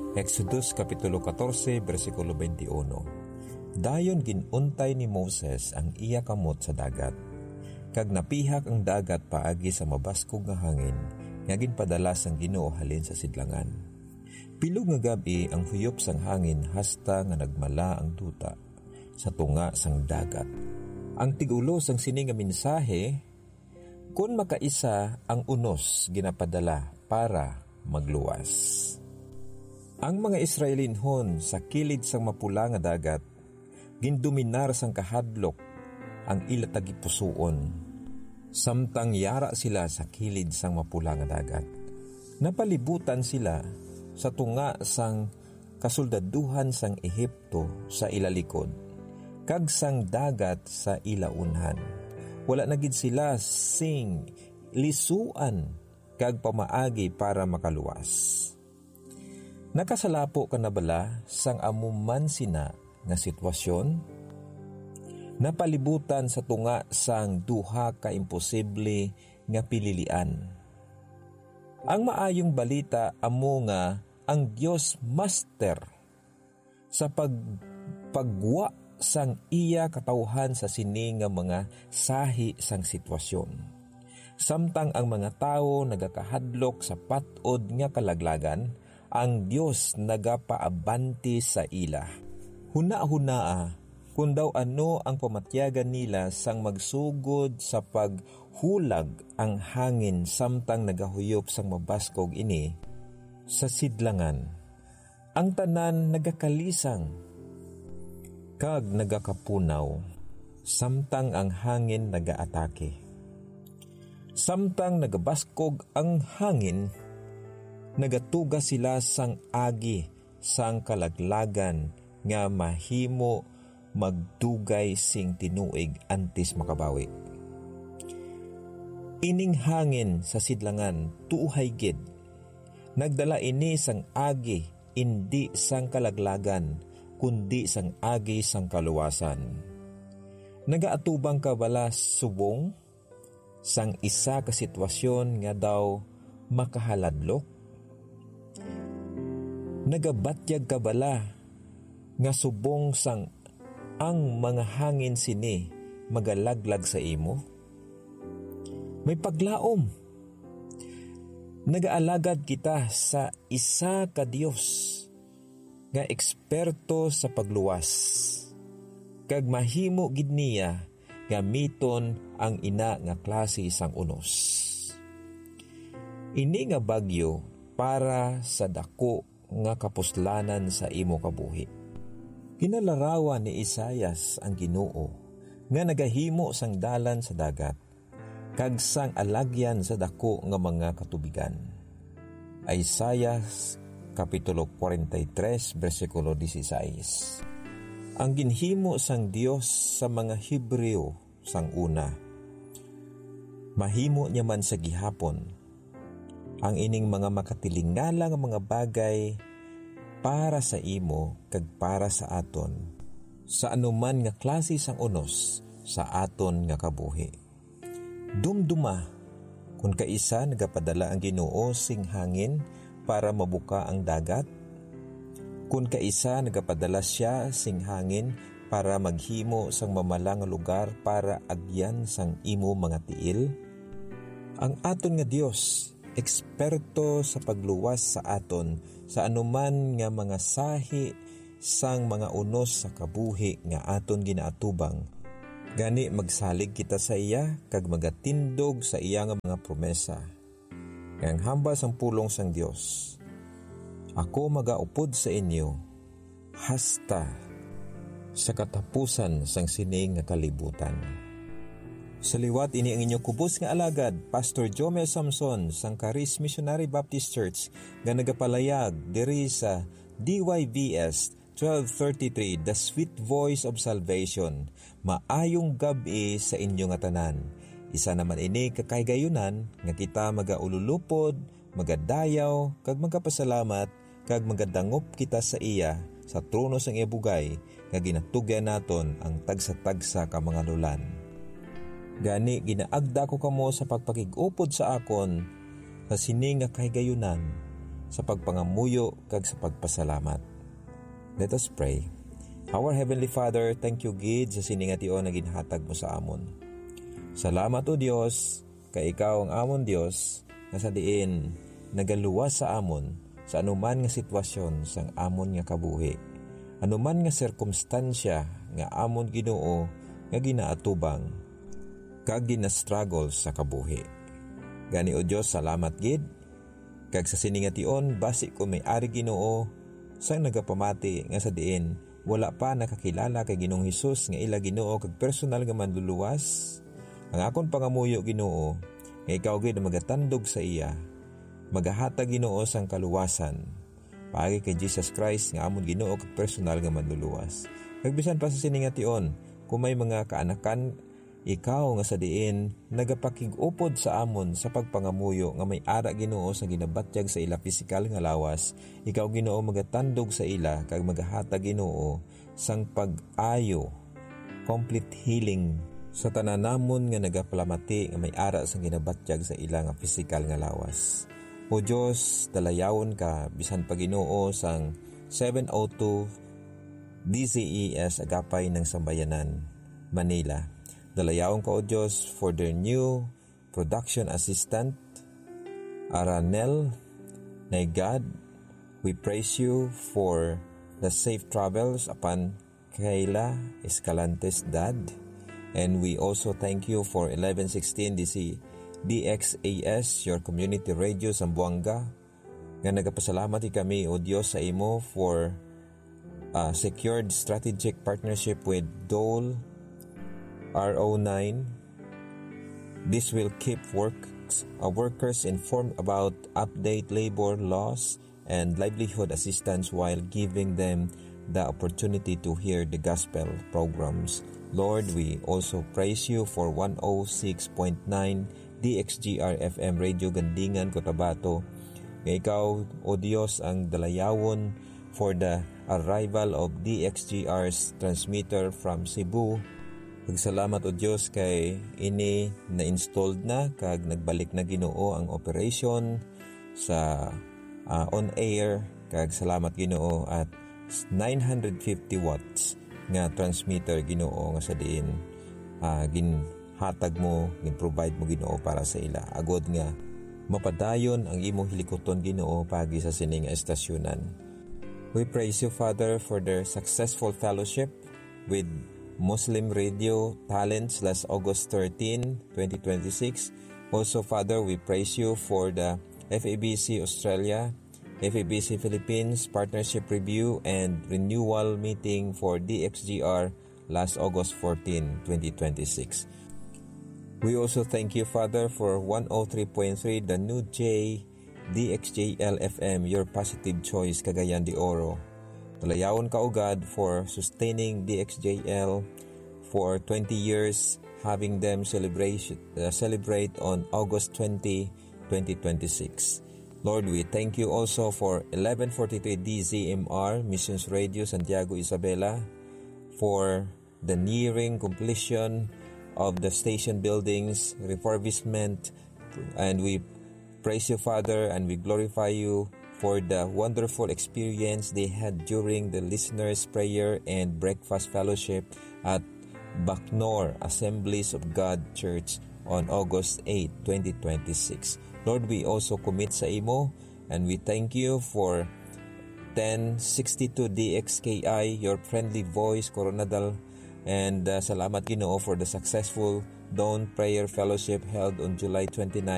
Exodus Kapitulo 14, versikulo 21. Dayon ginuntay ni Moses ang iya kamot sa dagat. Kag napihak ang dagat paagi sa mabaskog nga hangin, nga ginpadala sang Ginoo halin sa sidlangan. Pilog nga gabi ang huyop sang hangin hasta nga nagmala ang duta sa tunga sang dagat. Ang tigulo sang sini nga mensahe, kun makaisa ang unos ginapadala para magluwas. Ang mga Israelinhon sa kilid sang mapula nga dagat, gindominar sang kahadlok ang ila tagipusoon. Samtang yara sila sa kilid sang mapula nga dagat. Napalibutan sila sa tunga sang kasoldaduhan sang Ehipto sa ilalikod, kag sang dagat sa ilaunhan. Wala na gid sila sing lisuan kag pamaagi para makaluwas. Nakasalapo ka na bala sang amuman sina nga sitwasyon? Napalibutan sa tunga sang duha ka imposible nga pililian. Ang maayong balita amo nga ang Dios master sa pagwa sang iya katawhan sa sini nga mga sahi sang sitwasyon. Samtang ang mga tao nagakahadlok sa patod nga kalaglagan, ang Diyos nagapaabanti sa ila. Huna-hunaa kung daw ano ang pamatyagan nila sang magsugod sa paghulag ang hangin samtang nagahuyop sang mabaskog ini sa sidlangan. Ang tanan nagakalisang kag nagakapunaw samtang ang hangin nagaatake. Samtang nagabaskog ang hangin, nagatuga sila sang agi sang kalaglagan nga mahimo magdugay sing tinuig antes makabawi. Ining hangin sa sidlangan tuuhay gid. Nagdala ini sang agi indi sang kalaglagan kundi sang agi sang kaluwasan. Nagaatubang ka bala subong sang isa ka sitwasyon nga daw makahaladlok? Nagabatyag ka bala nga subong sang ang mga hangin sini magalaglag sa imo? May paglaom. Nagaalagad kita sa isa ka Dios nga eksperto sa pagluwas. Kag mahimo gid niya gamiton ang ina nga klase sang unos. Ini nga bagyo para sa dako nga kapuslanan sa imo kabuhi. Ginalarawan ni Isaias ang Ginoo nga nagahimo sang dalan sa dagat kag sang alagyan sa dako nga mga katubigan. Isaiah Kapitulo 43, versikulo 16. Ang ginhimo sang Dios sa mga Hebreo sang una, mahimo niya man sa gihapon ang ining mga makatilingala nga mga bagay para sa imo kag para sa aton sa anuman nga klase sang unos sa aton nga kabuhi. Dumduma kung kaisa nagapadala ang Ginoo sing hangin para mabuka ang dagat, kung kaisa nagapadala siya sing hangin para maghimo sang mamalang lugar para agyan sang imo mga tiil. Ang aton nga Dios eksperto sa pagluwas sa aton sa anuman nga mga sahi sang mga unos sa kabuhi nga aton ginaatubang. Gani magsalig kita sa iya kag magatindog sa iya nga mga promesa. Ang hambal sang pulong sang Dios, ako magaupod sa inyo hasta sa katapusan sang sining nga kalibutan. Sa liwat ini ang inyong kubos nga alagad, Pastor Jomel Samson sang Charis Missionary Baptist Church nga nagapalayag diri sa DYVS 1233 The Sweet Voice of Salvation. Maayong gabi sa inyo nga tanan. Isa naman ini kakaygayunan nga kita magaululupod, magadayaw, kag magapasalamat, kag magadangop kita sa iya sa trono sang ibugay nga ginatugyan naton ang tagsa-tagsa ka mga lulan. Gani ginaagda ko kamo sa pagpakig-upod sa akon sa sining nga kahigayunan sa pagpangamuyo kag sa pagpasalamat. Let us pray. Our Heavenly Father, thank you gid sa siningation na ginhatag mo sa amon. Salamat o Dios, kay ikaw ang amon Dios nga sa diin nagaluwas sa amon sa anuman nga sitwasyon sang amon nga kabuhi. Anuman nga sirkumstansya nga amon Ginoo nga ginaatubang kag gina-struggle sa kabuhi. Gani o Dios, salamat gid kag sa siningation basi ko may ari Ginoo sang nagapamati nga sa diin wala pa nakakilala kay Ginoong Hesus nga ila Ginoo kag personal nga manluluwas. Ang akon pangamuyo Ginoo nga ikaw gid magatandog sa iya, magahatag Ginoo sang kaluwasan paagi kay Jesus Christ nga amon Ginoo kag personal nga manluluwas. Kag bisan pa sa siningation kung may mga kaanakan ikaw nga sa diin nagapakig-upod sa amon sa pagpangamuyo nga may ara Ginoo sa ginabatyag sa ila pisikal nga lawas, ikaw Ginoo magatandog sa ila kag magahatag Ginoo sang pag-ayo, complete healing sa tananamon nga nagapalamati nga may ara sa ginabatyag sa ila nga pisikal nga lawas. O Dios, dalayawon ka bisan pa Ginoo sang 702 DZES Agapay ng Sambayanan, Manila. Dalayawon ka o Diyos for their new production assistant, Aranel. Na God, we praise you for the safe travels upon Kayla Escalante's dad. And we also thank you for 1116 DXAS, your community radio sa Zamboanga. Nga nagapasalamat kami o Diyos sa imo for secured strategic partnership with Dole RO9. This will keep workers informed about update labor laws and livelihood assistance while giving them the opportunity to hear the gospel programs. Lord, we also praise you for 106.9 DXGR FM Radio Gandingan, Cotabato. Ikaw, O Diyos, ang dalayawon for the arrival of DXGR's transmitter from Cebu. Salamat o Diyos kay ini na-installed na kag nagbalik na Ginoo ang operation sa on air kag salamat Ginoo at 950 watts nga transmitter Ginoo nga sa diin ginhatag mo, gin-provide mo Ginoo para sa ila. Agod nga mapadayon ang imong hilikoton Ginoo pagi sa sining estasyonan. We praise you Father for their successful fellowship with Muslim Radio Talents last August 13, 2026. Also, Father, we praise you for the FABC Australia, FABC Philippines Partnership Review and Renewal Meeting for DXGR last August 14, 2026. We also thank you, Father, for 103.3 The New J DXJL FM, your positive choice, Cagayan de Oro. Dalayawon ka o God for sustaining DXJL for 20 years, having them celebrate on August 20, 2026. Lord, we thank you also for 1143 DZMR Missions Radio Santiago Isabela for the nearing completion of the station buildings refurbishment, and we praise you, Father, and we glorify you for the wonderful experience they had during the listeners' prayer and breakfast fellowship at Bacnor Assemblies of God Church on August 8, 2026. Lord, we also commit sa imo and we thank you for 1062 DXKI, your friendly voice, Coronadal, and salamat Ginoo for the successful Dawn Prayer Fellowship held on July 29,